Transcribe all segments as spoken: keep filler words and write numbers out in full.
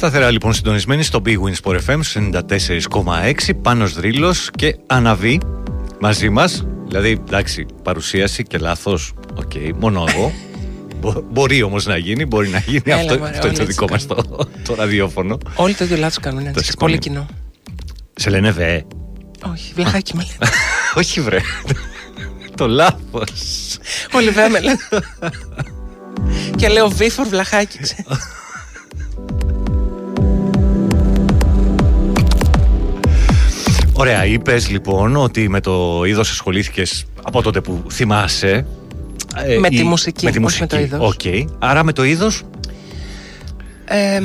Σταθερά λοιπόν συντονισμένοι στο Big Win Sport εφ εμ ενενήντα τέσσερα κόμμα έξι, Πάνος Δρύλος και Αναβή μαζί μας. Δηλαδή, εντάξει, παρουσίαση και λάθος, οκ, okay, μόνο εγώ. Μπο, μπορεί όμως να γίνει, μπορεί να γίνει. Έλα, αυτό, μωρέ, αυτό είναι το δικό μας το, το ραδιόφωνο. Όλοι το ίδιο λάθος κάνουν, έτσι, πολύ κοινό. Σε λένε δε? Όχι, βλαχάκι με λένε. Όχι βρε, το λάθος. Όλοι δε με λένε. Και λέω βίφορ βλαχάκι, ξέρεις. Ωραία, είπες λοιπόν ότι με το είδος ασχολήθηκες από τότε που θυμάσαι. Με ή, τη μουσική, με τη μουσική. Με το είδος. Οκ. Okay. Άρα με το είδος. Ε,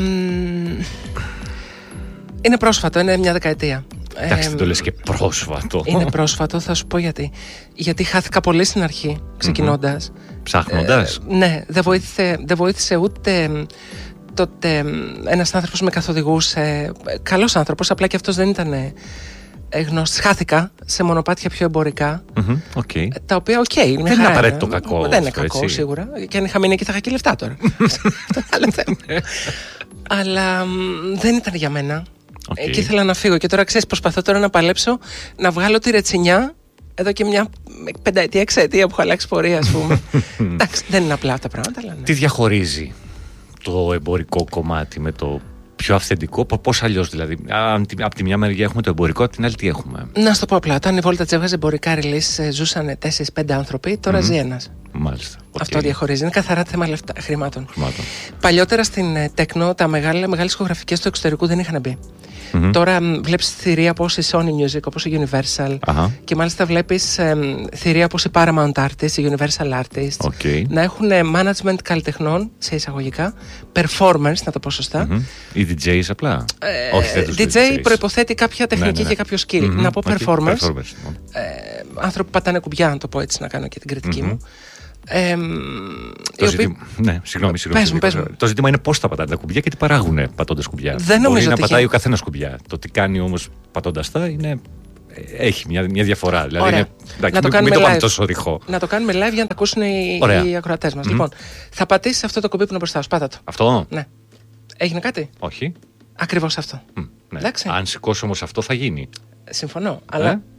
είναι πρόσφατο, είναι μια δεκαετία. Εντάξει, δεν το λες και πρόσφατο. Είναι πρόσφατο, θα σου πω γιατί. Γιατί χάθηκα πολύ στην αρχή, ξεκινώντας. Mm-hmm. Ψάχνοντας. Ε, ναι, δεν βοήθησε, δεν βοήθησε ούτε τότε ένας άνθρωπος με καθοδηγούσε. Καλός άνθρωπος, απλά και αυτός δεν ήταν γνώστης. Χάθηκα σε μονοπάτια πιο εμπορικά. Mm-hmm. Okay. Τα οποία, οκ, okay, δεν είναι απαραίτητο κακό. Δεν είναι κακό, έτσι. Σίγουρα. Και αν είχα μείνει εκεί θα είχα και λεφτά τώρα. Αυτό είναι άλλο θέμα. Αλλά δεν ήταν για μένα. Okay. Εκεί ήθελα να φύγω. Και τώρα ξέρεις, προσπαθώ τώρα να παλέψω να βγάλω τη ρετσινιά εδώ και μια πενταετία, εξαετία που έχω αλλάξει πορεία, ας πούμε. Εντάξει, δεν είναι απλά τα πράγματα. Αλλά ναι. Τι διαχωρίζει το εμπορικό κομμάτι με το πιο αυθεντικό, πώς αλλιώς δηλαδή? Από τη μια μεριά έχουμε το εμπορικό, από την άλλη τι έχουμε? Να σου το πω απλά. Όταν η Voltage έβγαζε εμπορικά release, ζούσαν τέσσερα πέντε άνθρωποι, τώρα mm-hmm. ζει ένας. Μάλιστα. Okay. Αυτό διαχωρίζει. Είναι καθαρά θέμα λεφτά, χρημάτων. χρημάτων. Παλιότερα στην Τέκνο τα μεγάλα, μεγάλες ηχογραφικές του εξωτερικού δεν είχαν μπει. Mm-hmm. Τώρα βλέπεις θηρία όπως η Sony Music, όπως η Universal. Uh-huh. Και μάλιστα βλέπεις ε, θηρία όπως η Paramount Artists, η Universal Artists. Okay. Να έχουν management καλλιτεχνών, σε εισαγωγικά, performers, να το πω σωστά. Mm-hmm. Οι ντι τζέις απλά. Ε, Όχι, δεν τους ντι τζέι προϋποθέτει κάποια τεχνική ναι, ναι, ναι. και κάποιο skill. Mm-hmm. Να πω okay. performers. performers. Ε, άνθρωποι που πατάνε κουμπιά, να το πω έτσι, να κάνω και την κριτική mm-hmm. μου. Ε, το, ζήτημα... οποίοι... ναι, συγγνώμη, συγγνώμη, πες μου, πες μου. Το ζήτημα είναι πώς θα πατάνε τα κουμπιά και τι παράγουν πατώντας κουμπιά. Δεν Μπορεί να ότι πατάει είχε... ο καθένας κουμπιά. Το τι κάνει όμως πατώντας τα είναι... έχει μια, μια διαφορά. Δηλαδή είναι... Εντάξει, να το μην, μην το πάμε τόσο ρηχό. Να το κάνουμε live για να τα ακούσουν οι, οι ακροατές μας. Mm-hmm. Λοιπόν, θα πατήσεις αυτό το κουμπί που είναι μπροστά σου. Πάτα το. Αυτό. Ναι. Έγινε κάτι? Όχι. Ακριβώς αυτό. Mm, ναι. Αν σηκώσω όμως αυτό θα γίνει. Συμφωνώ. Αλλά. Ε?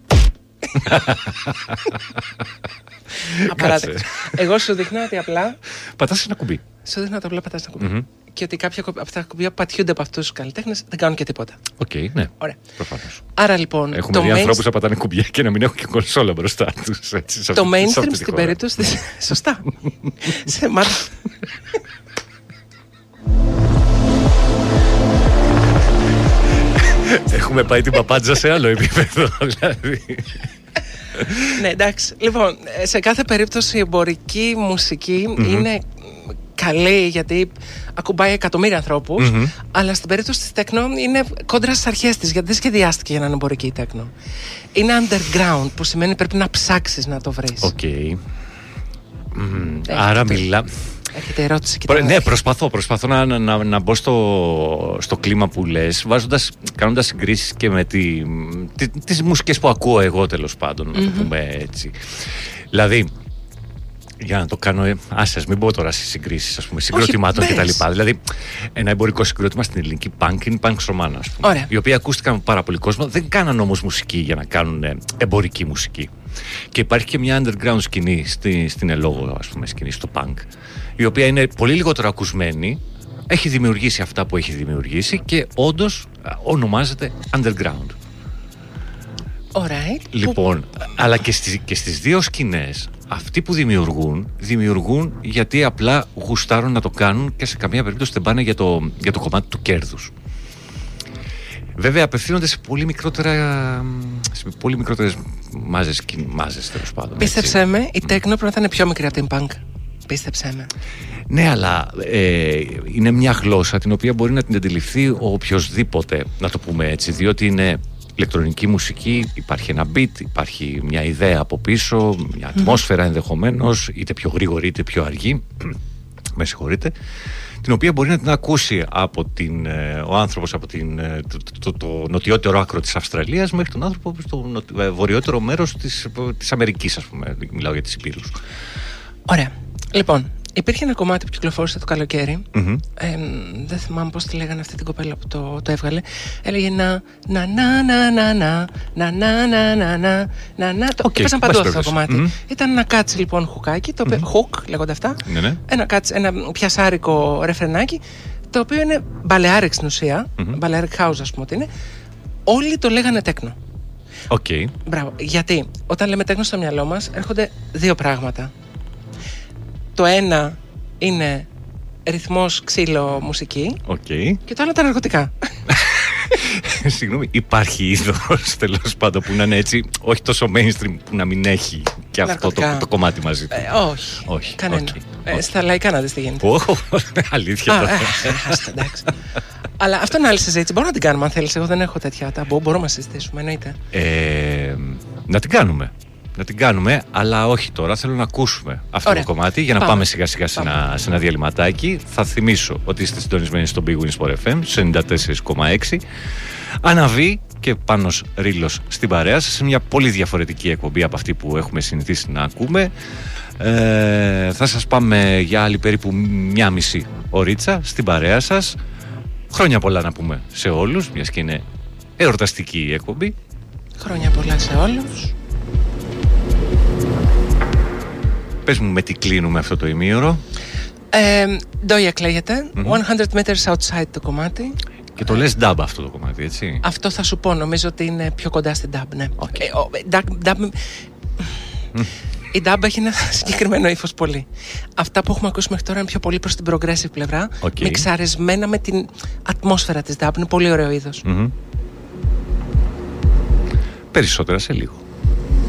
Απαράδεκτο. Εγώ σου δείχνω ότι απλά. Πατάς ένα κουμπί. Σου δείχνω ότι απλά πατάς ένα κουμπί. Mm-hmm. Και ότι κάποια από αυτά τα κουμπιά που πατιούνται από αυτούς τους καλλιτέχνες δεν κάνουν και τίποτα. Οκ, okay, ναι. Ωραία. Προφανώς. Άρα λοιπόν. Έχουμε δει main... ανθρώπους να πατάνε κουμπιά και να μην έχουν και κονσόλα μπροστά τους. Έτσι, το mainstream στην περίπτωση. Σωστά. Σε μάτι. Έχουμε πάει την παπάντζα σε άλλο επίπεδο, δηλαδή. Ναι, εντάξει. Λοιπόν, σε κάθε περίπτωση η εμπορική μουσική mm-hmm. είναι καλή γιατί ακουμπάει εκατομμύρια ανθρώπους, mm-hmm. αλλά στην περίπτωση της τέκνο είναι κόντρα στις αρχές της, γιατί δεν σχεδιάστηκε για να είναι εμπορική η τέκνο. Είναι underground, που σημαίνει πρέπει να ψάξεις να το βρεις. Οκ. Okay. Mm, άρα μιλά... Έχετε ερώτηση? Προ, ναι, προσπαθώ, προσπαθώ να, να, να, να μπω στο, στο κλίμα που λες, βάζοντας, κάνοντας συγκρίσεις και με τη, τη, τις μουσικές που ακούω εγώ, τέλος πάντων, να mm-hmm. το πούμε έτσι. Δηλαδή, για να το κάνω, άσες, μην πω τώρα στις συγκρίσεις, ας πούμε, συγκροτημάτων κτλ. Δηλαδή, ένα εμπορικό συγκρότημα στην ελληνική punk είναι η Punks Romana, ας πούμε. Ωραία. Οι οποίοι ακούστηκαν από πάρα πολύ κόσμο, δεν κάναν όμως μουσική για να κάνουν εμπορική μουσική. Και υπάρχει και μια underground σκηνή στη, στην ελόγω, ας πούμε, σκηνή στο punk, η οποία είναι πολύ λιγότερο ακουσμένη, έχει δημιουργήσει αυτά που έχει δημιουργήσει και όντως ονομάζεται underground. Alright. Λοιπόν, που... αλλά και στις, και στις δύο σκηνές, αυτοί που δημιουργούν, δημιουργούν γιατί απλά γουστάρουν να το κάνουν και σε καμία περίπτωση δεν πάνε για το, για το κομμάτι του κέρδους. Βέβαια απευθύνονται σε πολύ μικρότερα, σε πολύ μικρότερες μάζες, μάζες τέλος πάντων. Πίστεψέ με, η τέκνο πρέπει να είναι πιο μικρή από την punk. Πίστεψέ με. Ναι, αλλά ε, είναι μια γλώσσα την οποία μπορεί να την αντιληφθεί ο οποιοσδήποτε, να το πούμε έτσι, διότι είναι ηλεκτρονική μουσική, υπάρχει ένα beat, υπάρχει μια ιδέα από πίσω, μια ατμόσφαιρα mm-hmm. ενδεχομένως, είτε πιο γρήγορη είτε πιο αργή, με συγχωρείτε, την οποία μπορεί να την ακούσει από την, ο άνθρωπος από την, το, το, το, το νοτιότερο άκρο της Αυστραλίας μέχρι τον άνθρωπο στο βορειότερο μέρος της, της Αμερικής, ας πούμε, μιλάω για τις Υπήρους. Ωραία. Λοιπόν, Υπήρχε ένα κομμάτι που κυκλοφόρησε το καλοκαίρι. Mm-hmm. Ε, δεν θυμάμαι πώς τη λέγανε αυτή την κοπέλα που το, το έβγαλε. Έλεγε να να να να να να να να να να να να να. Το έπαιζαν παντού αυτό το κομμάτι. Mm-hmm. Ήταν ένα κάτσι λοιπόν χουκάκι, το οποίο, mm-hmm. hook λέγονται αυτά. Mm-hmm. Ένα κάτσι, ένα πιασάρικο ρεφρενάκι, το οποίο είναι μπαλεάρικ στην ουσία. Mm-hmm. Μπαλεάρικ house, ας πούμε ότι είναι. Όλοι το λέγανε τέκνο. Okay. Μπράβο. Γιατί όταν λέμε τέκνο στο μυαλό μας έρχονται δύο πράγματα. Το ένα είναι ρυθμός, ξύλο, μουσική. Okay. Και το άλλο τα ναρκωτικά. Συγγνώμη, υπάρχει είδος τέλος πάντων που να είναι έτσι, όχι τόσο mainstream, που να μην έχει και αυτό το, το κομμάτι μαζί του? Ε, όχι, όχι, κανένα. Okay. Ε, okay. Στα λαϊκά να δεις τι γίνεται. Oh, αλήθεια τώρα. Εντάξει. Αλλά αυτό είναι άλλη συζήτηση. Μπορούμε να την κάνουμε αν θέλεις. Εγώ δεν έχω τέτοια ταμπού. Μπορούμε να συζητήσουμε, εννοείται. Ε, να την κάνουμε. Να την κάνουμε, αλλά όχι τώρα. Θέλω να ακούσουμε αυτό Ωραία. το κομμάτι για να πάμε, πάμε σιγά σιγά σε ένα, σε ένα διαλυματάκι. Θα θυμίσω ότι είστε συντονισμένοι στο Big Win Sport εφ εμ ενενήντα τέσσερα κόμμα έξι. Αναβεί και Πάνος Ρήλος στην παρέα σας, σε μια πολύ διαφορετική εκπομπή από αυτή που έχουμε συνηθίσει να ακούμε. Ε, θα σας πάμε για άλλη περίπου μια μισή ωρίτσα στην παρέα σας. Χρόνια πολλά να πούμε σε όλους, μιας και είναι εορταστική η εκπομπή. Χρόνια πολλά σε όλους. Πες μου με τι κλείνουμε αυτό το ημίωρο. Ντόια κλαίγεται, mm-hmm. εκατό meters outside το κομμάτι. Και το λες dub αυτό το κομμάτι, έτσι? Αυτό θα σου πω, νομίζω ότι είναι πιο κοντά στην dub, ναι. Okay. Ε, ο, dub, dub, mm. Η dub έχει ένα συγκεκριμένο ύφος πολύ. Αυτά που έχουμε ακούσει μέχρι τώρα είναι πιο πολύ προς την progressive πλευρά, okay. μιξαρισμένα με την ατμόσφαιρα της dub. Είναι πολύ ωραίο είδος. Mm-hmm. Περισσότερα σε λίγο.